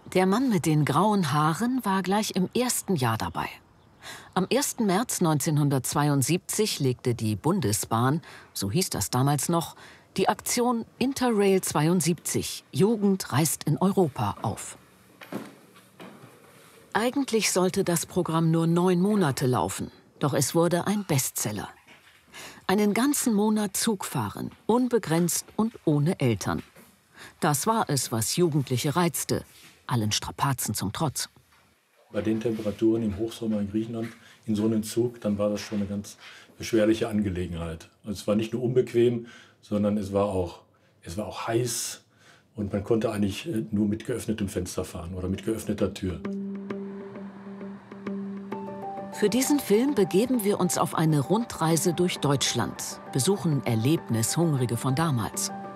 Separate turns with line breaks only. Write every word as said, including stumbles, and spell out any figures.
Der Mann mit den grauen Haaren war gleich im ersten Jahr dabei. Am ersten März neunzehnhundertzweiundsiebzig legte die Bundesbahn, so hieß das damals noch, die Aktion Interrail zweiundsiebzig – Jugend reist in Europa auf. Eigentlich sollte das Programm nur neun Monate laufen, doch es wurde ein Bestseller. Einen ganzen Monat Zug fahren, unbegrenzt und ohne Eltern. Das war es, was Jugendliche reizte, allen Strapazen zum Trotz.
Bei den Temperaturen im Hochsommer in Griechenland, in so einem Zug, dann war das schon eine ganz beschwerliche Angelegenheit. Also es war nicht nur unbequem, sondern es war auch, es war auch heiß und man konnte eigentlich nur mit geöffnetem Fenster fahren oder mit geöffneter Tür.
Für diesen Film begeben wir uns auf eine Rundreise durch Deutschland, besuchen Erlebnishungrige von damals.